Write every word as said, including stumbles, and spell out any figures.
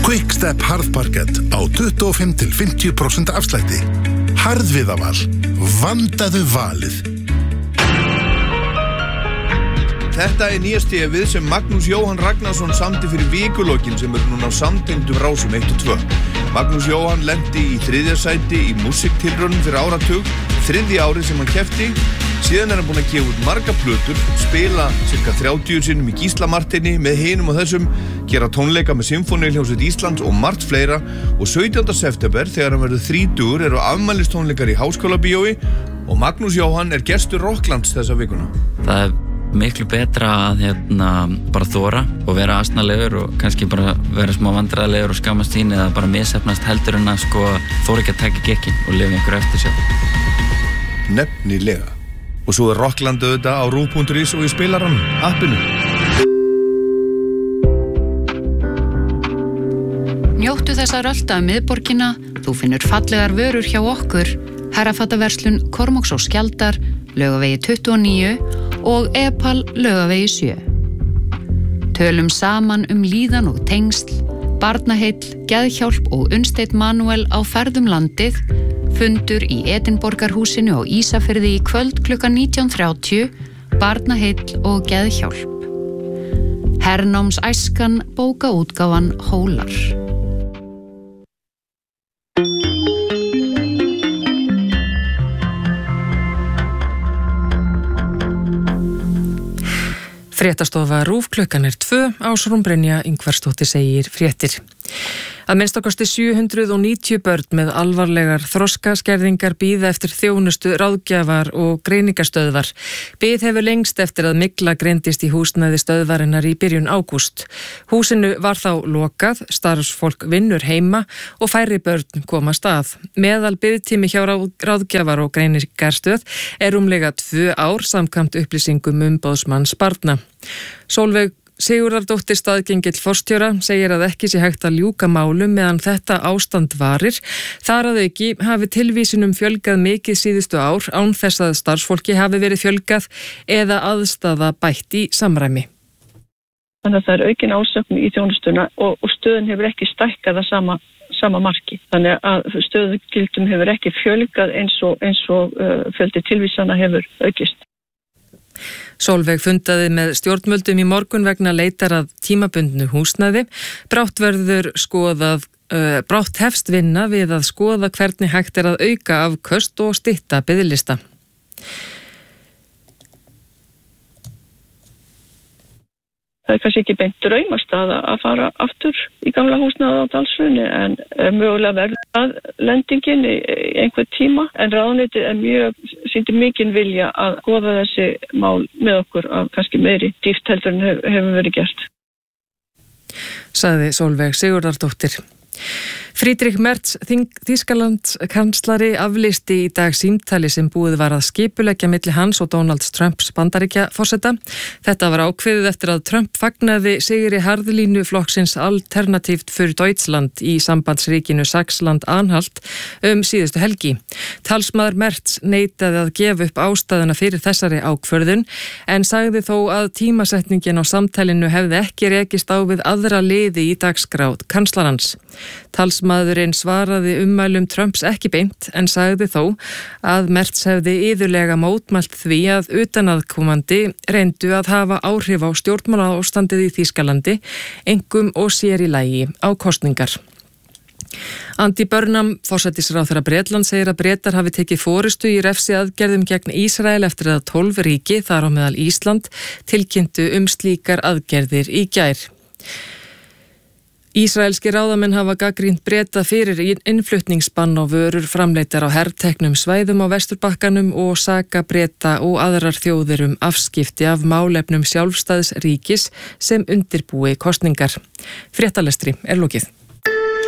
Quickstep harðparkett á tuttugu og fimm til fimmtíu prósent afslætti. Harðviðaval. Vandaðu valið. Þetta er nýja stefið sem Magnús Jóhann Ragnarsson samdi fyrir vikulokkin sem er núna á samtengdum rásum eitt og tvö. Magnús Jóhann lenti í þriðja sæti í músiktilraunum fyrir áratug, þriðja árið sem hann keppti. Síðan er hann búinn að gefa út marga plötur, spila cirka þrjátíu sinnum í Gíslamarteini með hinum og þessum, gera tónleika með Sinfóníuhljómsveit Íslands og margt fleira og sautjánda september þegar hann verður þrítugur eru afmælistónleikar í Háskólabíói og Magnús Jóhann er gestur Rocklands þessa vikuna. Það er miklu betra að hérna bara þora og vera asnalegur og kannski bara vera smá vandræðalegur og skammast sín eða bara misheppnast heldur en að sko þora ekki að taka gekkin og lifa einhverju eftir sjálf. Nefnilega. Og svo er Rockland auðvitað á rúv punktur is og í spilaranum, appinu. Njóttu þess að rölda um miðborgina, þú finnur fallegar vörur hjá okkur, herrafattaverslun Kormáks og Skjaldar, Laugavegi tuttugu og níu og Epal Laugavegi sjö. Tölum saman um líðan og tengsl, barnaheill, geðhjálp og Unnsteinn Manuel á ferðum landið, fundur í Edinborgarhúsinu á Ísafirði í kvöld klukkan nítján þrjátíu, barnaheill og geðhjálp. Hernámsæskan bókaútgáfan Hólar. Fréttastofa RÚV klukkan er tvö, Ásrún Brynja Ingvarsdóttir segir fréttir. Að minnst okkar sjö hundruð níutíu börn með alvarlegar þroskaskerðingar bíða eftir þjónustu ráðgjafar og greiningastöðvar. Bið hefur lengst eftir að mygla greindist í húsnæði stöðvarinnar í byrjun ágúst. Húsinu var þá lokað, starfsfólk vinnur heima og færri börn komast að. Meðal biðtími hjá ráðgjafar og greiningarstöð er rúmlega tvö ár samkvæmt upplýsingum umboðsmanns barna. Sólveig Sigurðardóttir staðgengill forstjóra segir að ekki sé hægt að ljúka málum meðan þetta ástand varir. Þar að auki hafi tilvísunum fjölgað mikið síðustu ár án þess að starfsfólki hafi verið fjölgað eða aðstaða bætt í samræmi. Þannig að það er aukin ásökun í þjónustuna og, og stöðin hefur ekki stækkað að sama, sama marki. Þannig að stöðugildum hefur ekki fjölgað eins og, eins og uh, fjöldi tilvísana hefur aukist. Sólveig fundaði með stjórnvöldum í morgun vegna leitar að tímabundnu húsnæði. Brátt verður skoðað, uh, brátt hefst vinna við að skoða hvernig hægt er að auka afköst og stytta biðlista. Það er kannski ekki beint draumast að, að fara aftur í gamla húsnæði á Dalshruni en mögulega verður að lendingin í, í einhver tíma en ráðuneytið er mjög, sýndi mikinn vilja að skoða þessi mál með okkur af kannski meiri dýpt heldur en hef, hefur verið gert. Sagði Sólveig Sigurðardóttir. Friedrich Merz, Þýskalands kanslari, aflýsti í dag símtali sem búið var að skipuleggja milli hans og Donald Trumps Bandaríkjaforseta. Þetta var ákveðið eftir að Trump fagnaði sigri harðlínu flokksins Alternativt für Deutschland í sambandsríkinu Saxland-Anhalt um síðustu helgi. Talsmaður Merz neitaði að gefa upp ástæðuna fyrir þessari ákvörðun en sagði þó að tímasetningin á samtalinu hefði ekki rekist á við aðra liði í dagskrá kanslarans. Talsmaðurinn svaraði ummælum Trumps ekki beint en sagði þó að Merz hefði iðulega mótmælt því að utanaðkomandi reyndu að hafa áhrif á stjórnmálaástandið í Þýskalandi, einkum og sér í lagi á kosningar. Andy Burnham, forsætisráðherra Bretlands, segir að Bretar hafi tekið forystu í refsiaðgerðum gegn Ísrael eftir að tólf ríki, þar á meðal Ísland, tilkynntu um slíkar aðgerðir í gær. Ísraelski ráðamenn hafa gagnrýnt Breta fyrir innflutningsbann á vörur framleiddar á herteknum svæðum á Vesturbakkanum og saka Breta og aðrar þjóðir um afskipti af málefnum sjálfstæðs ríkis sem undirbúi kosningar. Fréttalestri er lokið.